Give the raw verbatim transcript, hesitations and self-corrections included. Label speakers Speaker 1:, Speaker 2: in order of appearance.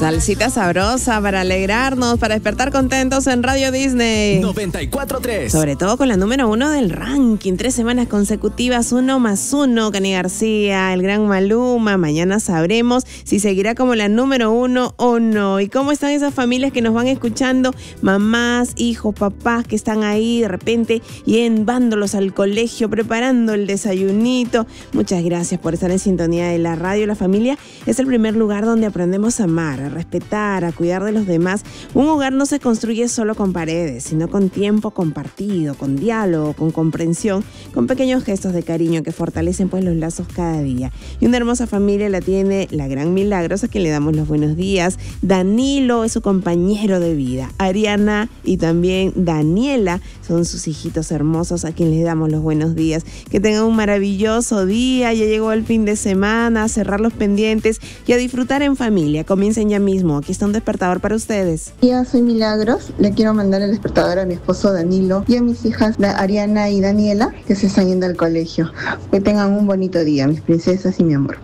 Speaker 1: Salsita sabrosa para alegrarnos, para despertar contentos en Radio Disney
Speaker 2: noventa y cuatro tres.
Speaker 1: Sobre todo con la número uno del ranking. Tres semanas consecutivas, uno más uno. Cani García, el gran Maluma. Mañana sabremos si seguirá como la número uno o no. ¿Y cómo están esas familias que nos van escuchando? Mamás, hijos, papás que están ahí de repente llevándolos al colegio, preparando el desayunito. Muchas gracias por estar en sintonía de la radio. La familia es el primer lugar donde aprendemos a amar, a respetar, a cuidar de los demás. Un hogar no se construye solo con paredes, sino con tiempo compartido, con diálogo, con comprensión, con pequeños gestos de cariño que fortalecen pues los lazos cada día. Y una hermosa familia la tiene la gran Milagros, a quien le damos los buenos días. Danilo es su compañero de vida. Ariana y también Daniela son sus hijitos hermosos, a quien les damos los buenos días. Que tengan un maravilloso día. Ya llegó el fin de semana, a cerrar los pendientes y a disfrutar en familia. Comiencen ya mismo. Aquí está un despertador para ustedes.
Speaker 3: Yo soy Milagros. Le quiero mandar el despertador a mi esposo Danilo y a mis hijas Ariana y Daniela, que se están yendo al colegio. Que tengan un bonito día, mis princesas y mi amor.